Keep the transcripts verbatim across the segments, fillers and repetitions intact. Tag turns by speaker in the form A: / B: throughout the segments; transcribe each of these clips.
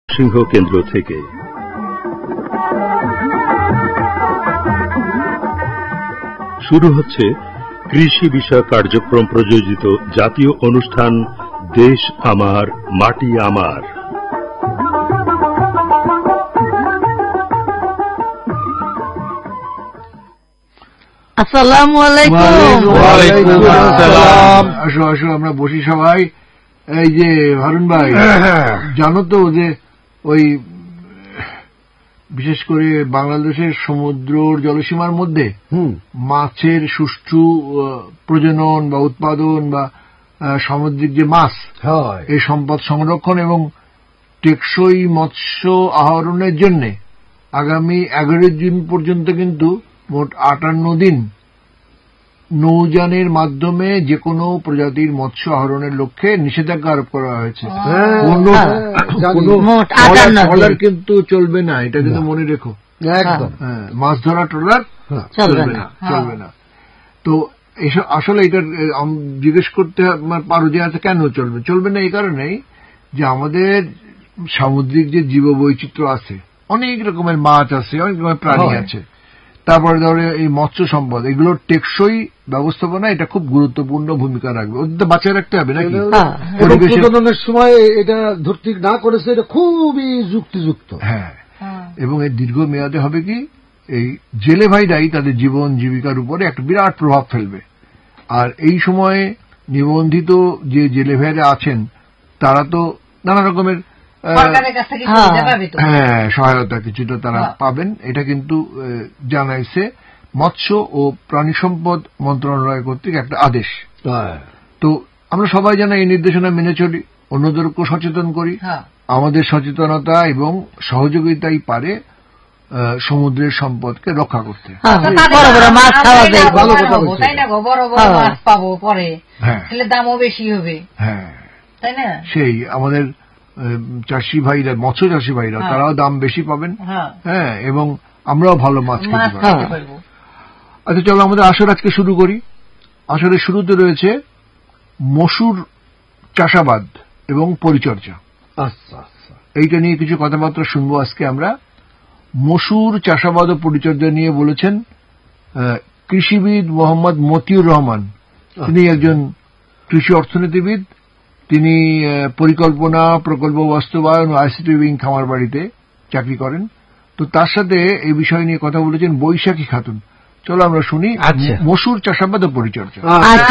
A: সিংহ কেন্দ্র থেকে শুরু হচ্ছে কৃষি বিষয়ক কার্যক্রম প্রযোজিত জাতীয় অনুষ্ঠান দেশ আমার মাটি আমার।
B: আসসালামু আলাইকুম।
C: ওয়ালাইকুম আসসালাম। আসো আসো আমরা বসি সবাই। এই যে হারুন ভাই, জানো তো যে ওই বিশেষ করে বাংলাদেশের সমুদ্র জলসীমার মধ্যে মাছের সুষ্ঠু প্রজনন বা উৎপাদন বা সামুদ্রিক যে মাছ এই সম্পদ সংরক্ষণ এবং টেকসই মৎস্য আহরণের জন্য আগামী এগারো জুন পর্যন্ত কিন্তু মোট আটান্ন দিন নৌযানের মাধ্যমে যে কোনো প্রজাতির মৎস্য আহরণের লক্ষ্যে নিষেধাজ্ঞা আরোপ করা হয়েছে। ট্রলার কিন্তু চলবে না, এটা কিন্তু মনে রেখো। একদম মাছ ধরা ট্রলার চলবে না, চলবে না। তো আসলে এটা জিজ্ঞেস করতে পারো যে আচ্ছা কেন চলবে চলবে না? এই কারণেই যে আমাদের সামুদ্রিক যে জীববৈচিত্র্য আছে, অনেক রকমের মাছ আছে, অনেক রকমের প্রাণী আছে, তারপরে ধরো এই মৎস্য সম্পদ, এগুলোর টেকসই ব্যবস্থাপনা এটা খুব গুরুত্বপূর্ণ ভূমিকা রাখবে। ওদের বাঁচিয়ে রাখতে হবে নাকি?
D: প্রজননের সময় এটা ধরতে না করেছে, এটা খুবই যুক্তিযুক্ত।
C: হ্যাঁ, এবং এর দীর্ঘ মেয়াদে হবে কি, এই জেলে ভাইরাই তাদের জীবন জীবিকার উপরে একটা বিরাট প্রভাব ফেলবে। আর এই সময়ে নিবন্ধিত যে জেলে ভাইরা আছেন তারা তো নানা রকমের হ্যাঁ সহায়তা কিছুটা তারা পাবেন, এটা কিন্তু জানাইছে মৎস্য ও প্রাণী সম্পদ মন্ত্রণালয় কর্তৃক একটা আদেশ। তো আমরা সবাই যেন এই নির্দেশনা মেনে চলি, অন্যদেরকেও সচেতন করি। আমাদের সচেতনতা এবং সহযোগিতাই পারে সমুদ্রের সম্পদকে রক্ষা করতে।
B: দামও বেশি হবে।
C: হ্যাঁ, সেই আমাদের চাষি ভাইরা, মৎস্য চাষি ভাইরা, তারাও দাম বেশি পাবেন। হ্যাঁ, এবং আমরাও ভালো মাছ খেতে পারবো। আচ্ছা চলো আমাদের আসর আজকে শুরু করি। আসরের শুরুতে রয়েছে মসুর চাষাবাদ এবং পরিচর্যা। আচ্ছা আচ্ছা, এইটা নিয়ে কিছু কথাবার্তা শুনবো আজকে আমরা। মসুর চাষাবাদ ও পরিচর্যা নিয়ে বলেছেন কৃষিবিদ মোহাম্মদ মতিউর রহমান। তিনি একজন কৃষি অর্থনীতিবিদ। তিনি পরিকল্পনা, প্রকল্প বাস্তবায়ন ও আইসিটি উইং খামারবাড়িতে চাকরি করেন। তো তার সাথে এই বিষয় নিয়ে কথা বলেছেন বৈশাখী খাতুন। চলো আমরা শুনি মসুর চাষাবাদ ও পরিচর্যা।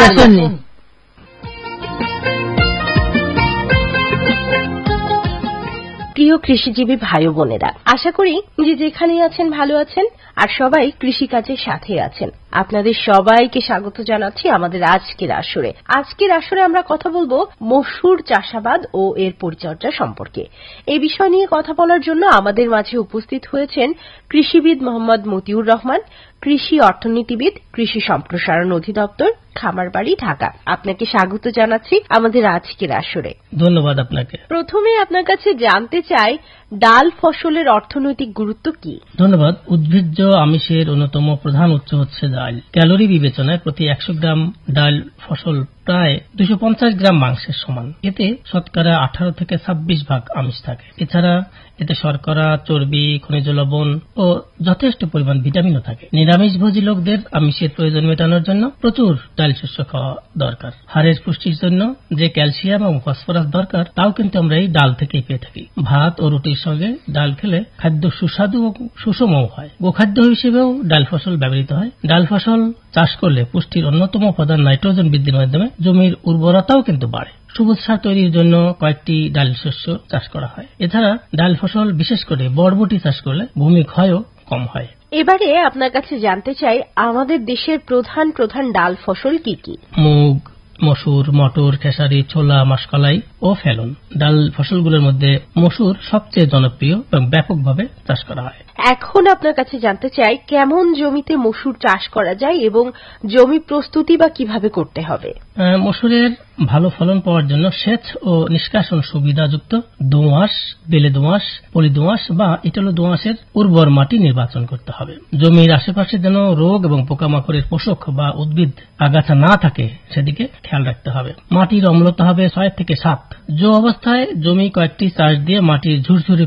E: প্রিয় কৃষিজীবী ভাই বোনেরা, আশা করি যে যেখানে আছেন ভালো আছেন আর সবাই কৃষিকাজের সাথে আছেন। আপনাদের সবাইকে স্বাগত জানাচ্ছি আমাদের আজকের আসরে। আজকের আসরে আমরা কথা বলবো মসুর চাষাবাদ ও এর পরিচর্যা সম্পর্কে। এই বিষয় নিয়ে কথা বলার জন্য আমাদের মাঝে উপস্থিত হয়েছেন কৃষিবিদ মোহাম্মদ মতিউর রহমান, কৃষি অর্থনীতিবিদ, কৃষি সম্প্রসারণ অধিদপ্তর, খামারবাড়ি, ঢাকা। আপনাকে স্বাগত জানাচ্ছি আমাদের আজকের আসরে।
F: ধন্যবাদ আপনাকে।
E: প্রথমে আপনার কাছে জানতে চাই, ডাল ফসলের অর্থনৈতিক গুরুত্ব কি?
F: ধন্যবাদ। উদ্ভিজ্জ আমিষের অন্যতম প্রধান উৎস হচ্ছে ডাল। ক্যালোরি বিবেচনায় প্রতি একশো গ্রাম ডাল ফসল প্রায় দুশো পঞ্চাশ গ্রাম মাংসের সমান। এতে শতকরা আঠারো থেকে ছাব্বিশ ভাগ আমিষ থাকে। এছাড়া এতে শর্করা, চর্বি, খনিজ লবণ ও যথেষ্ট পরিমাণ ভিটামিনও থাকে। নিরামিষভোজী লোকদের আমিষের প্রয়োজন মেটানোর জন্য প্রচুর ডাল শস্য খাওয়া দরকার। হাড়ের পুষ্টির জন্য যে ক্যালসিয়াম এবং ফসফরাস দরকার তাও কিন্তু আমরা এই ডাল থেকেই পেয়ে থাকি। ভাত ও রুটির সঙ্গে ডাল খেলে খাদ্য সুস্বাদু ও সুষমও হয়। গোখাদ্য হিসেবেও ডাল ফসল ব্যবহৃত হয়। ডাল ফসল চাষ করলে পুষ্টির অন্যতম উপাদান নাইট্রোজেন বৃদ্ধির মাধ্যমে জমির উর্বরতাও কিন্তু বাড়ে। সবুজ সার তৈরির জন্য কয়েকটি ডাল শস্য চাষ করা হয়। এছাড়া ডাল ফসল বিশেষ করে বরবটি চাষ করলে ভূমি ক্ষয়ও কম হয়।
E: এবারে আপনার কাছে জানতে চাই, আমাদের দেশের প্রধান প্রধান ডাল ফসল কি কি?
F: মুগ, মসুর, মটর, খেসারি, ছোলা, মাসকলাই ও ফেলন। ডাল ফসলগুলোর মধ্যে মসুর সবচেয়ে জনপ্রিয় এবং ব্যাপকভাবে চাষ করা হয়।
E: এখন আপনার কাছে জানতে চাই, কেমন জমিতে মসুর চাষ করা যায় এবং জমি প্রস্তুতি বা কিভাবে করতে হবে?
F: মসুরের ভালো ফলন পাওয়ার জন্য সেচ ও নিষ্কাশন সুবিধাযুক্ত দোআঁশ, বেলে দোআঁশ, পলি দোআঁশ বা ইটালো দোআঁশের উর্বর মাটি নির্বাচন করতে হবে। জমির আশেপাশে যেন রোগ এবং পোকামাকড়ের পোষক বা উদ্ভিদ আগাছা না থাকে সেদিকে খেয়াল রাখতে হবে। মাটির অম্লতা হবে ছয় থেকে সাত। জো অবস্থায় জমি কয়েকটি চাষ দিয়ে মাটির ঝুরঝুরে